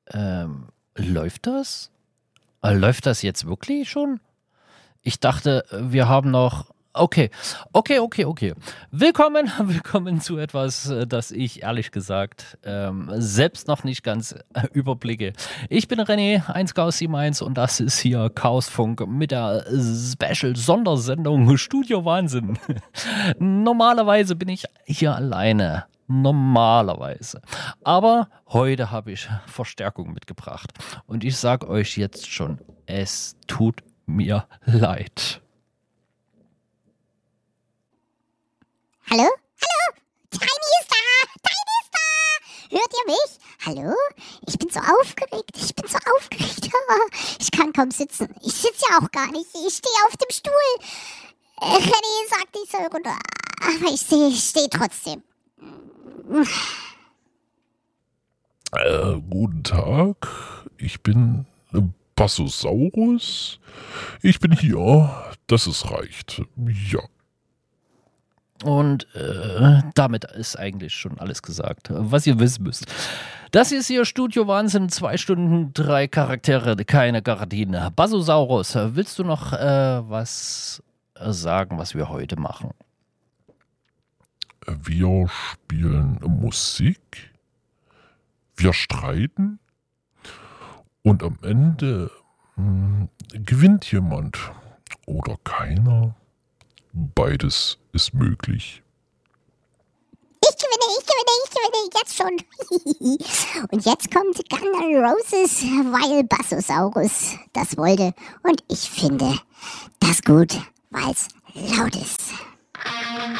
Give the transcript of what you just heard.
Läuft das? Läuft das jetzt wirklich schon? Ich dachte, wir haben noch... Okay. Willkommen zu etwas, das ich ehrlich gesagt selbst noch nicht ganz überblicke. Ich bin René, 1Chaos71 und das ist hier Chaosfunk mit der Special-Sondersendung Studio Wahnsinn. Normalerweise bin ich hier alleine. Normalerweise. Aber heute habe ich Verstärkung mitgebracht. Und ich sage euch jetzt schon, es tut mir leid. Hallo? Hallo? Tiny ist da! Hört ihr mich? Hallo? Ich bin so aufgeregt. Ich kann kaum sitzen. Ich sitze ja auch gar nicht. Ich stehe auf dem Stuhl. René sagt, ich soll runter. Aber ich stehe trotzdem. Guten Tag. Ich bin Bassosaurus. Ich bin hier. Das reicht. Ja. Und damit ist eigentlich schon alles gesagt, was ihr wissen müsst. Das hier ist hier Studio Wahnsinn, 2 Stunden, 3 Charaktere, keine Gardine. Bassosaurus, willst du noch was sagen, was wir heute machen? Wir spielen Musik. Wir streiten. Und am Ende gewinnt jemand oder keiner. Beides ist möglich. Ich gewinne, jetzt schon. Und jetzt kommt Guns N' Roses, weil Bassosaurus das wollte. Und ich finde das gut, weil es laut ist.